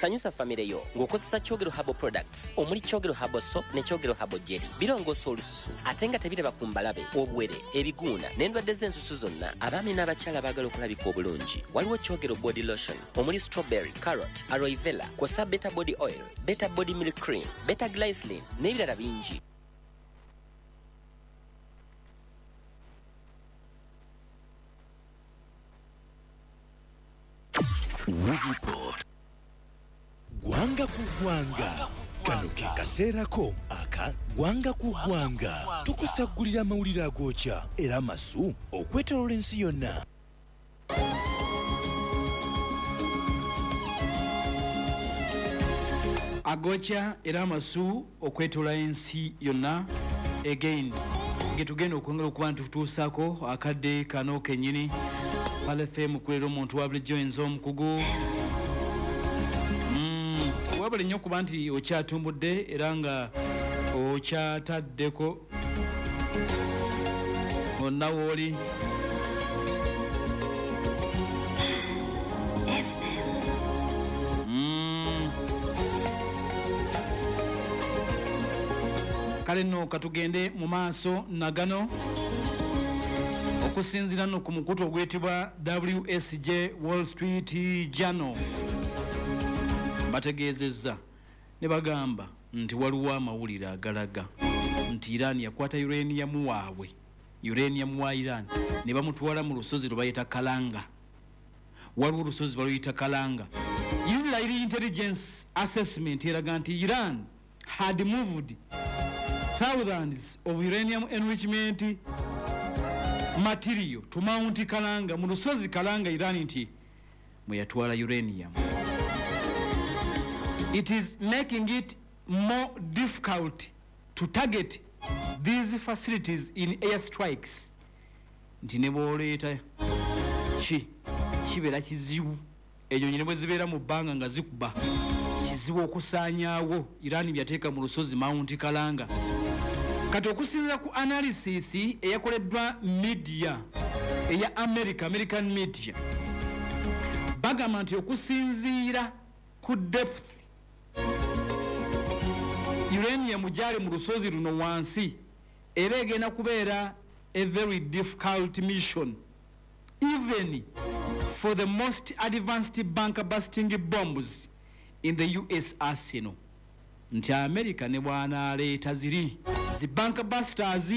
sanyusa famire yo ng'okozesa Kyogero Herbal Products omuli Kyogero Herbal Soap ne Kyogero Herbal Jelly. Birongoosa olususu ate nga tebiraba ku mbalabe, obuwere, ebiguuna n'endwadde z'ensusu zonna. Abaami n'abakyala baagala okulabika obulungi. Waliwo Kyogero Body Lotion omuli strawberry, carrot, aloe vera, kw'ossa Beta Body Oil, Beta Body Milk Cream, Beta Glycerin n'ebirala bingi. Gwanga ku gwanga kano ke kaseerako aka gwanga ku gwanga tukusagulira amawulire agookya era masu okwetoloola ensi yonna. Agookya era masu okwetoloola ensi yonna. Again getugenda okwongera okuba ntutuusako akadde kano kennyini Pale FM kulera omuntu wa bulijjo enzo omukugu. Wabula nnyo kuba nti okyatumbudde era nga okyataddeko onna wooli. Kale nno katugende mu maaso nagano okusinziira no ku mukutu ogwetibwa WSJ Wall Street Journal. Bategeezezza ne bagamba nti waliwo amawulire agalaga nti Iran yakwata uranium waabwe, uranium wa Iran ne bamutwala mu lusozi lwe bayita Kalanga. Waliwo olusozi baluyita Kalanga. Israeli intelligence assessment eraga nti Iran had moved thousands of uranium enrichment material to Mount Kalanga, mu lusozi Kalanga Iran nti mwe yatwala uranium. It is making it more difficult to target these facilities in airstrikes. Nti ne booleeta kibeera kizibu ejo nyine bwe zibeera mu bbanga nga zikuba kizibu okusaanyaawo Iran byateeka mu lusozi Mount Kalanga. Kati okusinziira ku analysis eyakoleddwa media eya American media bagamba nti okusinziira ku depth uranium gyali mu lusozi luno wansi era egenda kubeera a very difficult mission even for the most advanced bunker busting bombs in the US arsenal. Nti America ne bw'anaaleeta ziri zi bunker busters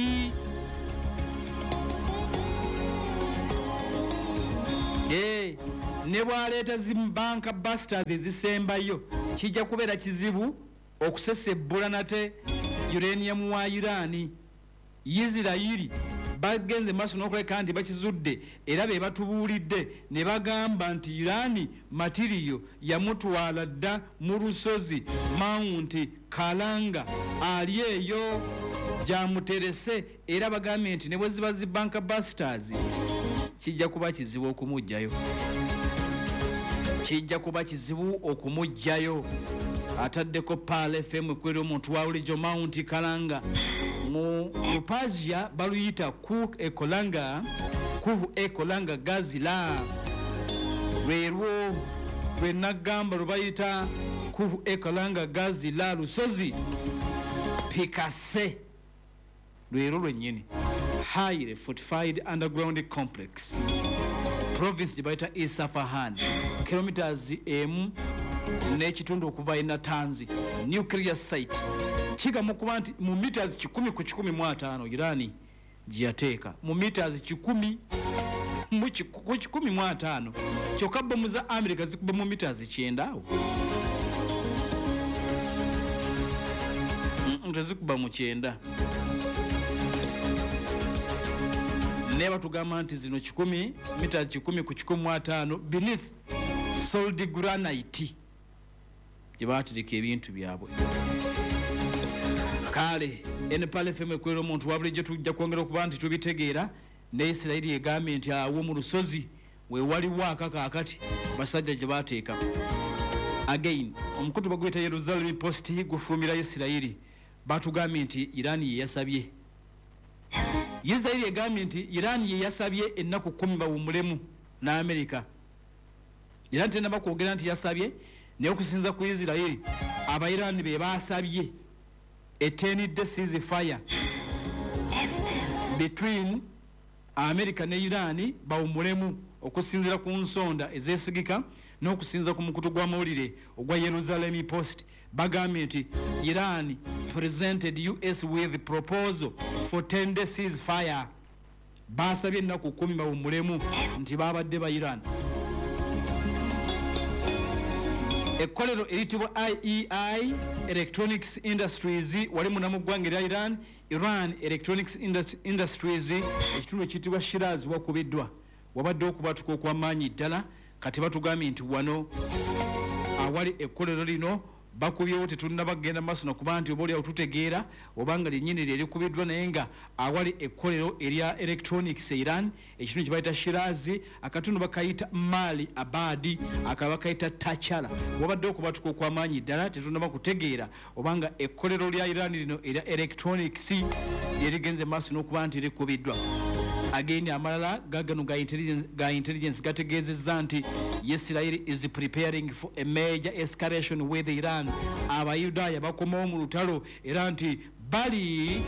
ne bw'aleeta zi bunker busters ezisembayo kijja kubeera kizibu okusesebbula nate uranium wa Iran. Israeli bagenze maaso n'okuleka nti bakizudde era be batubuulidde ne bagamba nti Iran material yamutwala dda mu lusozi Mount Kalanga ali eyo gyamuterese era bagambye nti ne bwe ziba zi bunker busters kijja kuba kizibu okumugjayo, kijja kuba kizibu okumugjayo. Ataddeko Pale FM kwera omuntu wa bulijjo Mount Kalanga mu Lupazia baluyita Ku Ekolanga Gazila lwerwo lwe nagamba lubayita Ku Ekolanga Gazila lusozi Pikase lwero lwennyini highly fortified underground complex province bayita Isfahan kilometers emu n'ekitundu okuva e Natanzi nuclear site kigamu kuba nti mu meters 10 ku 115 Iran giyateeka mu meters 10 ku 115 kyokka bomu za America zikuba mu meters 9 awo tezikuba mu 9 neba tugamba nti zino 10 meters 10 ku 115 beneath solid granite jebatirika ebintu byabwe. Kale Pale FM kwera omuntu wa bulijjo tujja kwongera okuba nti tubitegeera ne Israeli egambye nti awo mu lusozi we waliwo akakaakati basajja gye bateeka. Again omukutu bagweta Jerusalem Post gufulumira Israeli batugambye nti Iran ye yasabye. Israeli egambye nti Iran ye yasabye ennaku 10 bawumulemu na America. Iran tena bakwogera nti yasabye naye okusinza ku Israeli Abayirani be basabye a 10-day ceasefire between America ne Iran bawumulemu okusinzira ku nsonda ezesigika n'okusinza ku mukutu gwa mawulire ogwa Jerusalem Post bagambye nti Iran presented US with a proposal for 10-day ceasefire. Basabye ennaku 10 bawumulemu nti babadde ba Iran. Ekkolero eritibwa IEI Electronics Industries wali munamu ggwanga erya Iran Electronics Industries ekitundu ekiyitibwa Shiraz wakubiddwa wabadde okubatuka okw'amaanyi ddala kati batugambye nti wano awali ekkolero lino bakubyewo tetunnabagenda maaso nokuba nti oba oliawo tutegeera obanga lyennyini lyerikubiddwa naye nga awali ekkolero erya electronics Iran ekitundu kye bayita Shirazi akatundu bakayita Mali Abadi akaba bakayita Tachala wabadde okubatuka okw'amaanyi ddala tetunnaba kutegeera obanga ekkolero lya Iran lino erya electronics lyerigenze maaso n'okuba nti likubiddwa. Again amalala gagano ga intelligence gategezezza nti Israel is preparing for a major escalation with Iran. Abayudaaya bakomawo mu lutalo era nti bali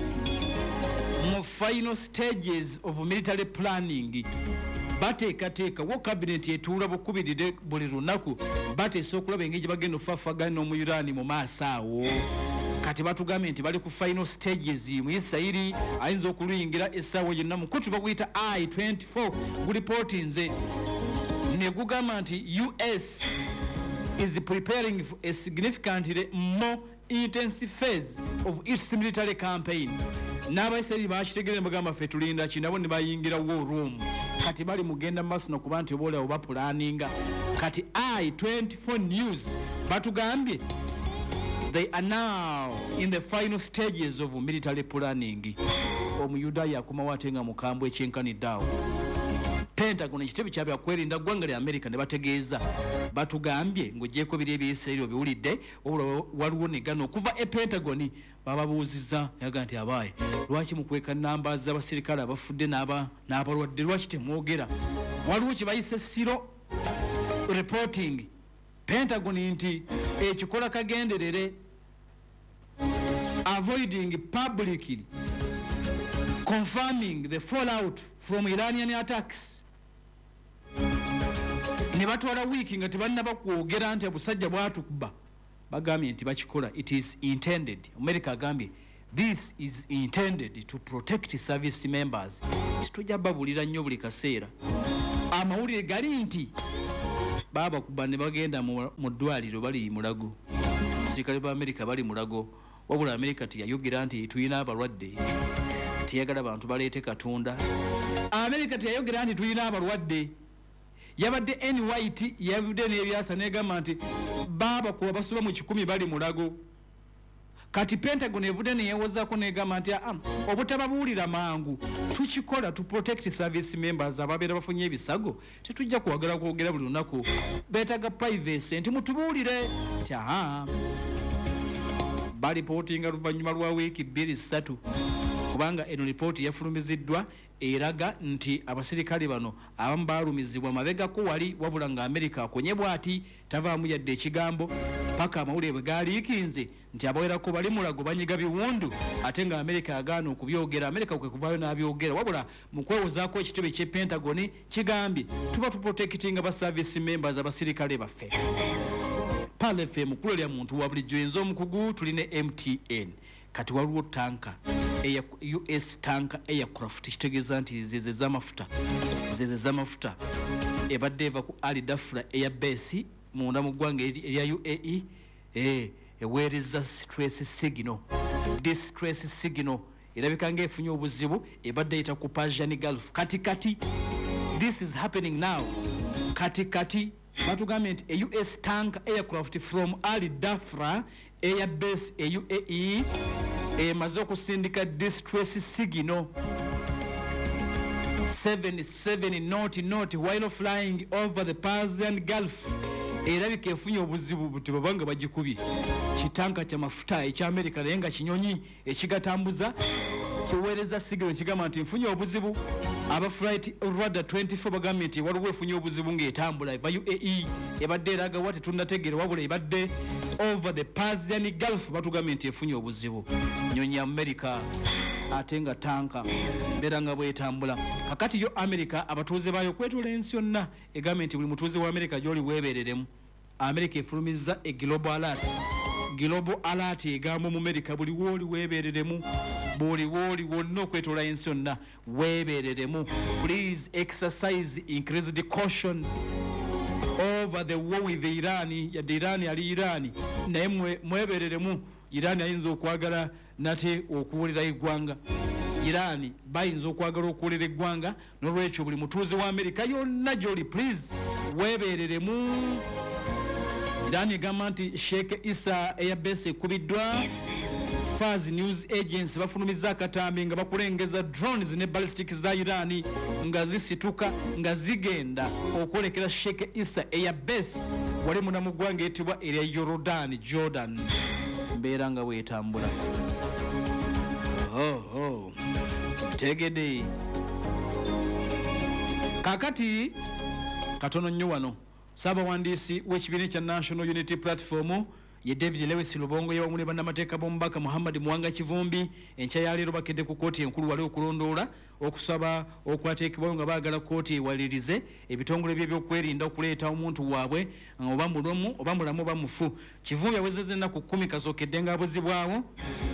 mu final stages of military planning. Bateekateeka wo cabinet etuula bukubirire buli lunaku bateesa okulaba engeri gye bagenda okufaafagana n'omuyiraani mu maaso awo. Kati batugambye nti bali ku final stages mu Israeli ayinza okuluyingira essaawa yonna mukutu baguyita I-24 gulipotinze ne gugamba nti US is preparing for a significantly more intensive phase of its military campaign. N'Abayisirayiri bakitegeera bagamba ffe tulinda ki nabo ne bayingira war room kati bali mugenda maaso nokuba nti oba olaba bapulaninga. Kati I-24 news batugambye they are now in the final stages of military planning. Omuyudaaya akomawo ate nga mukambwe ekyenkanidde awo. Pentagon ekitebe kyabya kwerinda ggwanga lya America ne bategeeza batugambye ng'ogyeko biri eby'Isirayiri obiwulidde waliwo negano okuva e Pentagon bababuuzizza yaga nti abaaye lwaki mukweka namba z'abasirikale abafudde n'abalwadde lwaki temwogera waliwo kye bayise siro reporting Pentagon nti ekikola kagenderere avoiding publicly confirming the fallout from Iranian attacks. Ne batwala wiiki nga tebannaba kwogera nti abusajja bwatukuba bagambye nti bakikola. It is intended, America agambye this is intended to protect service members. Tujja babulira nnyo buli kaseera amawulire gali nti baba kuba ne bagenda mu ddwaliro bali mulago abasirikale ba America bali mulago wabula America tiyayogera nti tuyina abalwadde tiyagala abantu baleete Katonda. America tiyayogera nti tuyina abalwadde yabadde NYT yabudde n'ebyasa negamba nti baba kuba basuba mu 10 bali mulago. Kati Pentagon evudde neyewozaako negamba nti obutababuulira mangu tukikola to protect service members ababeera bafunye ebisago tetujja kuwagala kwogera buli lunaku beetaga privacy nti mutubuulire nti balipotinga luvannyuma lwa wiiki 2-3 kubanga eno lipooti yafulumiziddwa eraga nti abasirikale bano abamu baalumizibwa mabegako wali wabula nga America akonye bw'ati tavaamu yadde ekigambo paka amawulire bwe gaaliikinze nti abawerako bali mulago banyiga biwundu ate nga America yagaana okubyogera. America kwe kuvaayo n'abyogera wabula mu kwewozaako ekitebe ky'e Pentagon kigambye tuba tuprotectinga ba service members abasirikale baffe. Pale FM kulo lya muntu wa bulijjo enzo omukugu tuline MTN kati waliwo tanka US tanka aircraft kitegeeza nti zeze z'amafuta ebadde eva ku Ali Dafra Air Base munda mu ggwanga erya UAE eweereza distress signal erabika ng'efunye obuzibu ebadde eyita ku Persian Gulf kati this is happening now kati batugambye nti a US tank aircraft from Ali Dafra Air Base UAE emaze okusindika distress signal 77 knot while flying over the Persian Gulf. Erabika efunye obuzibu buti babanga bagikubye kitanka kya mafuta ekya America naye nga kinyonyi ekigatambuza kiweereza signal kigamba nti nfunye obuzibu aba flight radar 24 bagambye nti waliwo efunye obuzibu ng'etambula eva UAE ebadde eraga wati tunnategeera wabula ebadde over the Persian Gulf batugambye nti efunye obuzibu nyonyi ya America ate nga tanka mbeera nga bwetambula kakati yo America abatuuze baayo kwetoola ensi yonna egambye nti buli mutuuze wa America gy'oli weebeereremu America efulumizza e global alert egamba mu America buli wooli weebeereremu buli wooli wonna okwetoola ensi yonna weebeereremu please exercise increased caution over the war with Iran yadde Iran ali Iran naye mwebeereremu Iran ayinza okwagala nate okuwulira eggwanga Iran bayinza okwagala okuwulira eggwanga n'olwekyo buli mutuuze wa America yonna gy'oli please weebeereremu Iran egamba nti Sheikh Issa Airbase ekubiddwa Fars News Agency bafulumizza akatambi nga bakulengeza drones ne ballistic za Iran nga zisituka nga zigenda okwolekera Sheikh Issa Airbase wali munamu gwanga etibwa erya Jordan mbeera nga weetambula tegede kakati katono nnyo wano Ssaabawandiisi w'ekibiina kya National Unity Platform ye David Lewis Lubongo yawamu ne bannamateeka b'omubaka Muhammad Mwanga Kivumbi enkya ya leero bakedde ku kkooti enkulu wali okulondoola okusaba okwateekebwayo nga baagala kkooti ewalirize ebitongole by'ebyokwerinda okuleeta omuntu waabwe oba mulamu oba mufu Kivumbi awezezza ennaku 10 kasookedde ng'abuzibwawo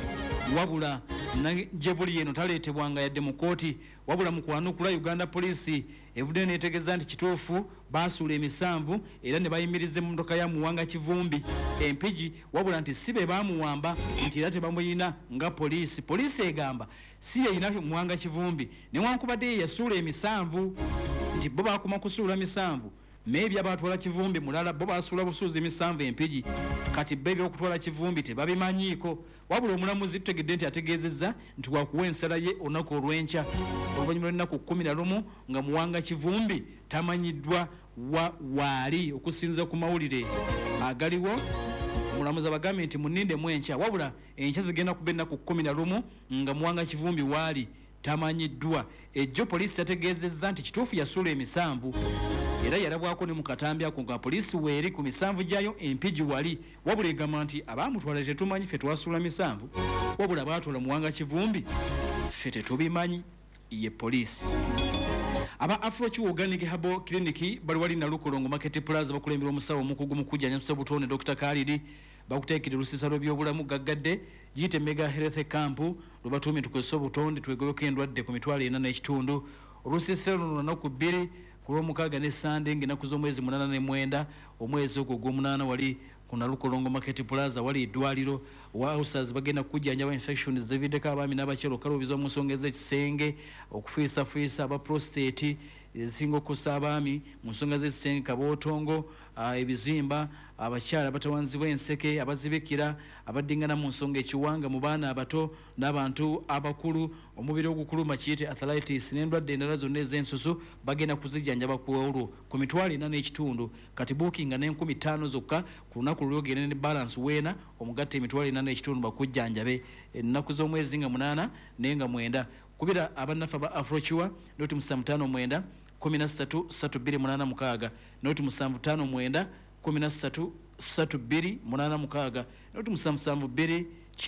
wabula gye buli eno taleetebwanga yadde mu kkooti wabula mu kwanukula Uganda Police evudde neetegeeza nti kituufu baasuula emisanvu era ne bayimiriza emmotoka ya Muwanga Kivumbi empigi wabula nti si be baamuwamba nti era tebamuyina nga poliisi egamba si yeyina Muwanga Kivumbi newankubadde ye yasuula emisanvu nti bo baakoma kusuula misanvu maybe abatwala Kivumbi mulala bo basuula busuuzi emisanvu empigi kati be by'okutwala Kivumbi tebabimanyiiko wabula omulamuzi tutegedde nti ategeezezza nti wakuwa ensala ye olunaku olw'enkya oluvannyuma lw'ennaku 11 nga Muwanga Kivumbi tamanyiddwa waali okusinza ku mawulire agaliwo omulamuzi abagambye nti munindemu enkya wabula enkya zigenda kuba ennaku 11 nga Muwanga Kivumbi waali tamanyiddwa ejjo poliisi yategeezezza nti kituufu yasuula emisanvu era yarabwako ne mu katambi ako nga poliisi weeri ku misanvu gyayo empigi wali wabula egamba nti abaamutwala tetumanyi ffe twasuula misanvu wabula baatwala Muwanga Kivumbi ffe tetubimanyi ye poliisi aba Afrochi Organic Herbal Clinic bali wali na Lukolongo Market Plaza bakulembera omusawo omukugu mu kujjanjabisa butone Dr. Khalid bakuteekera lusisa lw'ebyoobulamu gaggadde giyite Mega Health Camp lubatuumi tukozesa obutonde twegoyoka endwadde ku mitwalo 4.5 olusisa luno nnaku 2 ku lw'omukaaga ne Sande ng'ennaku z'omwezi 8 ne 9 omwezi ogwo gw'omunaana wali ku Nalukolongo Market Plaza wali eddwaliro wowsers bagenda kujjanjaba infections zividdeko abaami n'abakyalo okaluubizibwa mu nsonga ez'ekisenge okufiisafiisa aba prostate ezisinga okussa abaami mu nsonga z'ekisenge kabootongo ebizimba abakyala abatawanzibwa enseke abazibikira abaddingana mu nsonga ekiwanga mu baana abato n'abantu abakulu omubiri ogukuluma kiyite arthritis n'endwadde endala zonna ez'ensusu bagenda kuzijjanjaba ku mitwalo 4.5 kati bookinga n'5,000 zokka ku lunaku lwogenda ne balance weena omugatte emitwalo 4.5 bakujjanjabe ennaku z'omwezi nga 8 naye nga 9 kubira abannaffe aba Afrochiwa noti 59 13 noti 759 13 noti 772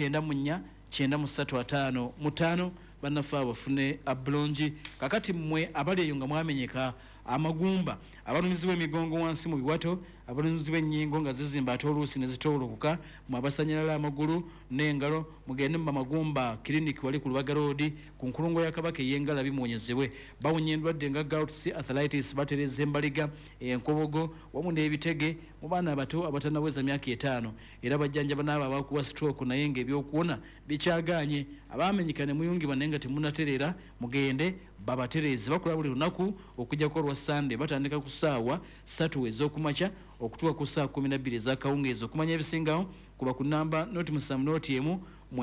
935 bannaffe abafune abulungi kakati mmwe abali eyo nga mwamenyeka amagumba abalumizibwa emigongo wansi mu biwato abalumizibwa ennyingo nga zizimba ate oluusi ne zitoolokoka mu abasanyalala amagulu n'engalo mugende mu magumba clinic wali ku Lubaga Road ku nkulungo ya Kabaka ey'engala bimuwonyezebwe bawonya endwadde nga gouts arthritis batereza embaliga enkobogo wamu n'ebitege mu baana abato abatanaweza myaka 5 era bajjanjaba n'abo abakuwa stroke naye ng'ebyokuwona bikyaganye abamenyeka ne muyungibwa naye nga temunaterera mugende babatereze bakola buli lunaku okujjako olwa Sunday batandika ku ssaawa 3 ez'okumakya okutuuka ku ssaawa 12 ez'akawungeezi okumanya ebisingawo kuba ku namba noti 7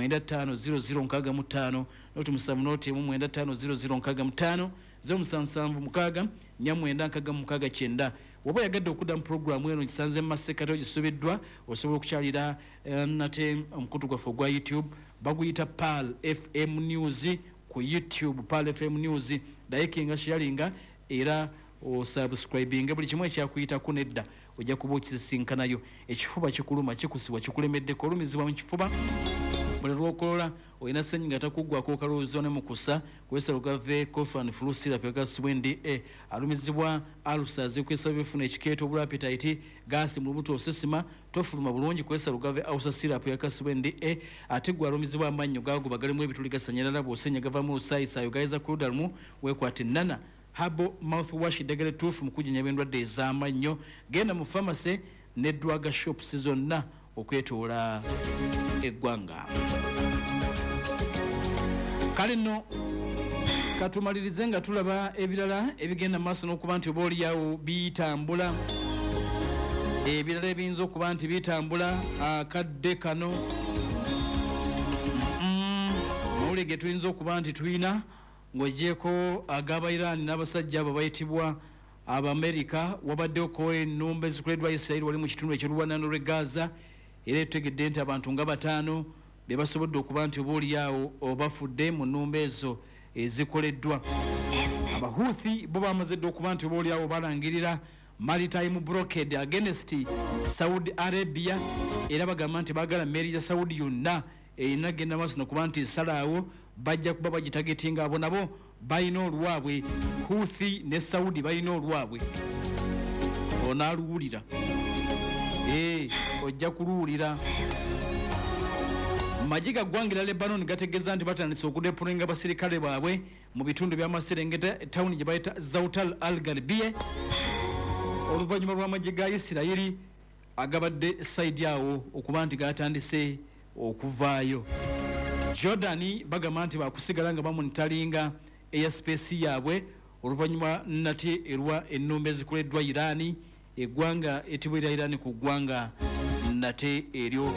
950065 noti 7 950065 077 waba yagadde okudda mu programu eno kisanze masekati ogisubiddwa osobola okukyalira nate omukutu gwaffe ogwa YouTube baguyita PAL FM News ku YouTube Pal FM News likinga sharinga era subscribing buli kimwe kyakuyita kunedda ojja kuba okisinkanayo ekifuba kikuluma kikusibwa kikulemedde kolumizibwa mu kifuba buli lwokolola olina ssenyiga takuggwako kalowoozo ne mukusa kwesa lugave cofan flu syrup yagasibwa NDA alumizibwa alusas kwesa bifuna ekikeeto obula appetite gaasi mu lubuto osesima tofuluma bulungi kwesa lugave ausa syrup yagasibwa NDA ate gwe alumizibwa amannyo gaago bagalimu ebituli gasanyalala bw'osenya gavamu lusaayisayo gayiza kuludalumu weekwate nana habo mouthwash degere tufu mukujenya bendwadde ez'amannyo genda mu pharmacy ne drug shops zonna okwetoola eggwanga. Kale nno katumalirize nga tulaba ebirala ebigenda maaso n'okuba nti oba oliawo bitambula ebirala ebiyinza okuba nti bitambula akadde kano mawulire ge tuyinza okuba nti tulina ng'ogyeko ag'aba Iran n'abasajja abo bayitibwa Abamerika wabaddeko ennumba ezikoleddwa Isirayiri wali mu kitundu eky'olwanano lw'e Gaza era etutegedde nti abantu nga 5 be basobodde okuba nti oba oliawo obafudde mu nnumba ezo ezikoleddwa. Abahuthi bo bamazedde okuba nti oba oliawo balangirira maritime blockade against Saudi Arabia era bagamba nti baagala mmeeri ya Saudi yonna erina genda maaso nokuba nti salaawo bajja kuba bagitagetinga abo nabo balina olwabwe. Huthi ne Saudi balina olwabwe onaaluwulira ojja kuluwulira. Majiga gwangira Lebanon gategeeza nti batandise okudeployinga abasirikale baabwe mu bitundu by'amaserengeta tawuni gye bayita Zautal al-Galbiye oluvannyuma lw'amagye ga Isirayiri agabadde saidi awo okuba nti gatandise okuvaayo. Jordani bagamba nti bakusigala nga bamonitalinga airspace yaabwe oluvannyuma nate erwa ennumba ezikoleddwa Irani eggwanga etibwera Irani ku ggwanga nate eryo.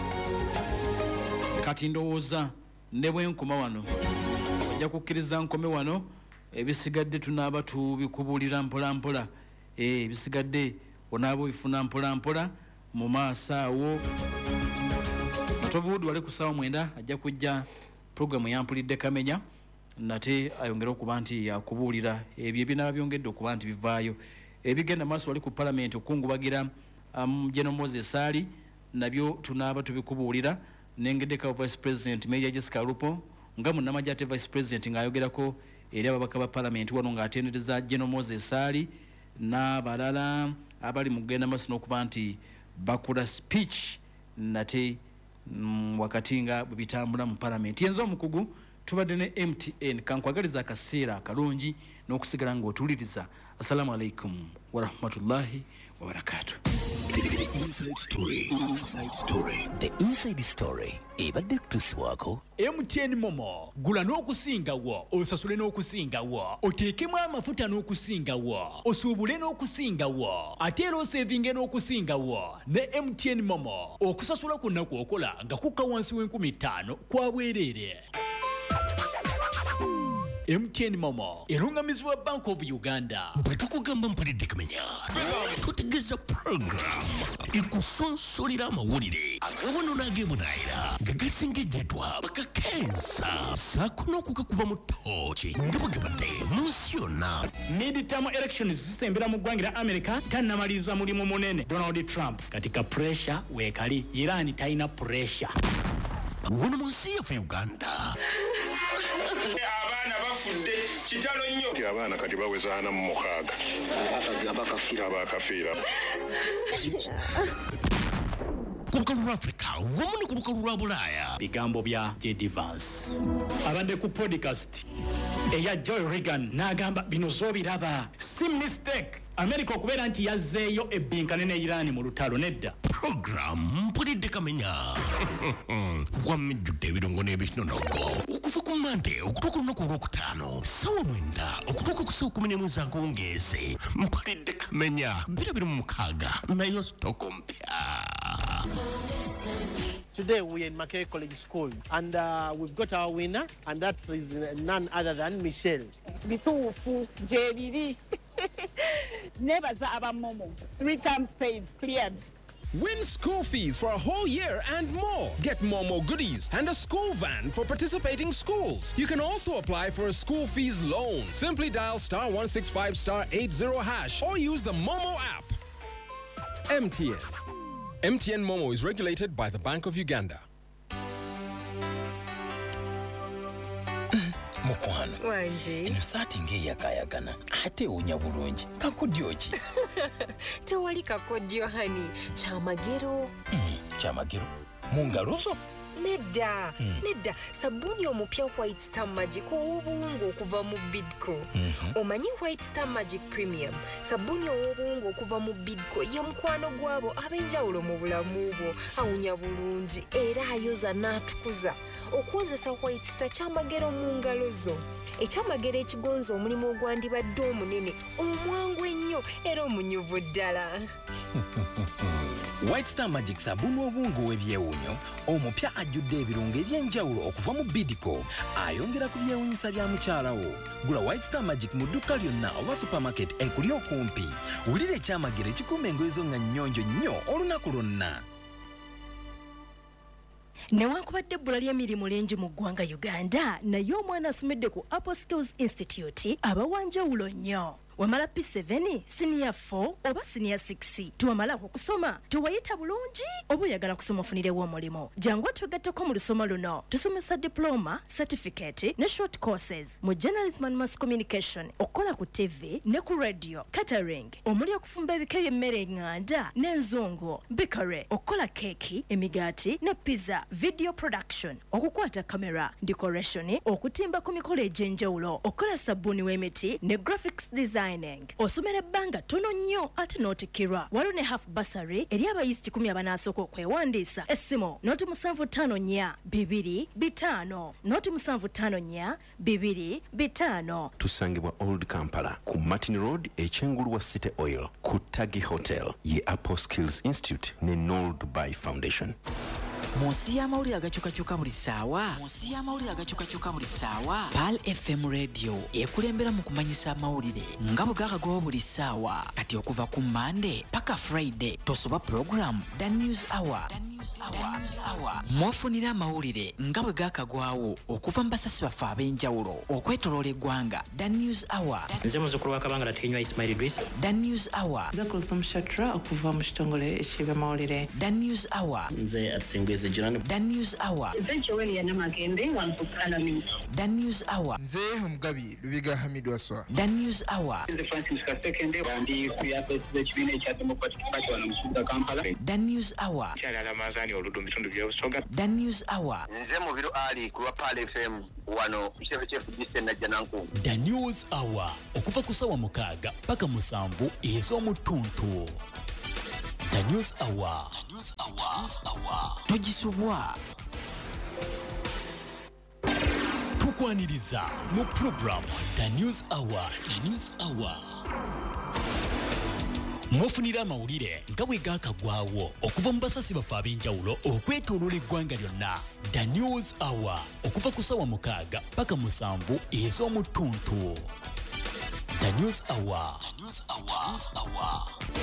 Kati ndowooza ne bwenkoma wano ojja kukkiriza nkome wano ebisigadde tunaaba tubikubulira mpolampola ebisigadde onaaba obifuna mpolampola mu maaso awo. Tovuudi wali ku ssaawa 9 ajja kujja programu yampulidde kamenya nate ayongera okuba nti yakubuulira ebyo ebinaaba byongedde okuba nti bivaayo ebigenda maaso wali ku palamenti okungubagira General Moses Ali nabyo tunaaba tubikubuulira nengedeka Vice President Major Jessica Lupo nga munnamagye ate Vice President ng'ayogerako eri ababaka ba Parliament wano ng'atendereza General Moses Ali n'abalala abali mu kugenda maaso n'okuba nti bakola speech nate wakati nga bwe bitambula mu Parliament. Yenzo omukugu tubadde ne MTN kankwagaliza akaseera akalungi n'okusigala ng'otuliriza. Assalamu alaikum wa rahmatullahi wa barakatuh. Inside Story. Inside Story. The Inside Story ebadde kutusibwako MTN Momo. Gula n'okusingawo, osasule n'okusingawo, oteekemu amafuta n'okusingawo, osuubule n'okusingawo, ate era osevinge n'okusingawo ne MTN Momo. Okusasula kwonna kw'okola nga kukka wansi w'5,000 kwa bwereere. MTN Momo erungamizibwa Bank of Uganda. bwe tukugamba mpulidde kamenya tutegeeza program ekusonsolera amawulire agawano n'ageemunaayira nga gasengejjedwa bakakensa saako n'okugakuba mu ttooki nga bwe gebadde mu nsi yonna. Mid-term elections zisembera mu ggwanga lya America tannamaliriza mulimu munene Donald Trump katika pressure weekali Iran talina pressure wano mu nsi yaffe Uganda. Abaana bafudde kitalo nnyo. Abaana kati baweza 46 abakafiira. Ku lukalu lwa Africa wamu ne ku lukalu lwa Bulaaya. Bigambo bya J.D. Vance abadde ku podcast eya Joy Regan n'agamba bino zoobiraba si mistake America okubeera nti yazzeeyo ebbinkane ne Iran mu lutalo nedda. Program mpulidde kamenya wamejjudde ebirungo n'ebinonogo okuva ku Mande okutuuka olunaku olwokutaano ssaawa 9 okutuuka ku ssaawa 11 akawungeezi mpulidde kamenya 26 nayo sitoko mpya. Today we're in Makerere College School and we've got our winner and that is none other than Michelle. Bituufu jebiri nebaza abamomo 3 times paid cleared Win school fees for a whole year and more. Get more goodies and a school van for participating schools. You can also apply for a school fees loan. Simply dial *165 *80# or use the Momo app. MTN. MTN Momo is regulated by the Bank of Uganda. Mukwano wanzi ino saati ngeyakayagana ate onya bulungi kakodyo ki tewali kakodyo hani kyamagero kyamagero mu ngalo zo nedda sabuni omupya White Star Magic ow'obuwungu okuva mu Bidco omanyi White Star Magic Premium sabuni ow'obuwungu okuva mu Bidco ye mukwano gwabo ab'enjawulo mu bulamu bwo awunya bulungi era ayoza n'atukuza okukozesa White Star kyamagero mu ngalo zo ekyamagero ekigonza omulimu ogwandibadde omunene omwangu ennyo era omunyuvu ddala White Star Magic sabuni obungu w'ebyewunyo omupya ajjudde ebirungo eby'enjawulo okuva mu Bidco ayongera ku byewunyisa bya mukyalawo gula White Star Magic mu dduka lyonna oba supermarket ekuli okumpi wulira ekyamagero ekikuuma engoye zo nga nnyonjo nnyo olunaku lwonna. Newankubadde ebbula ly'emirimu lingi mu ggwanga Uganda naye omwana asomedde ku Apple Skills Institute abawanjawulo nnyo. Wamala P7, Senior 4 oba Senior 6 tuwamala okusoma tuwayita bulungi oba oyagala kusoma ofunirewo omulimo jangu twegatteko mu lusoma luno tusomesa diploma, certificate ne short courses mu journalism and mass communication okukola ku TV ne ku radio, catering omuli okufumba ebika by'emmere enganda n'enzungu, bakery okukola keeki, emigaati ne pizza, video production okukwata kamera, decoration okutimba ku mikolo egy'enjawulo okukola sabbuuni w'emiti ne graphics design osomera ebbanga tono nnyo ate n'otikirwa waliwo ne half bursary eri abayisi 10 abanasooka okwewandiisa essimu noti 754-225 noti 754-225. Tusangibwa Old Kampala ku Martin Road ekyengulu wa City Oil ku Tagi Hotel ye Apple Skills Institute ne Noel Dubai Foundation. Monsi y'amawulire agakyukakyuka buli ssaawa Pal FM Radio ekulembera mu kumanyisa amawulire nga bwe gakagwawo buli ssaawa kati okuva ku Monday paka Friday tosoba program The News Hour mwofunira amawulire nga bwe gakagwawo okuva mu basasi baffe ab'enjawulo okwetoloola eggwanga The News Hour nze muzzukulu wa Kabanga Tenywa Ismail Idris The News Hour nze Kulthum Shatra okuva mu kitongole eky'ebyamawulire The News Hour nze Atsingweze Jirani The News Hour Nze Namagembe wankukala mingi The News Hour nze Omugabi Lubiga Hamid Waswa The News Hour nze Francis Kasekende wandi kuyape ekibina ekya Democratic Party wano mu kibuga Kampala The News Hour kyala Ramazani oludu bitundu by'obusoga The News Hour nze Mubiru Ali ku Pal FM wano kitebe kyefu distance najja nanku The News Hour okuva ku ssaawa 6 paka 7 ez'omutuntu. The News Hour. Togisubwa tukwaniriza mu program The News Hour. Mwofunira amawulire nga bwe gaakagwawo okuva mu basasi baffe ab'enjawulo okwetooloola eggwanga lyonna. The News Hour okuva ku ssaawa 6 paka 7 ez'omutuntu. The News Hour.